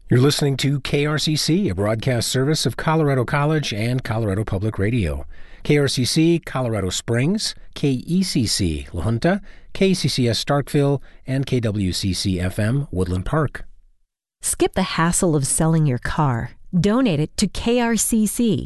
You're listening to KRCC, a broadcast service of Colorado College and Colorado Public Radio. KRCC, Colorado Springs, KECC, La Junta, KCCS Starkville, and KWCC-FM, Woodland Park. Skip the hassle of selling your car. Donate it to KRCC.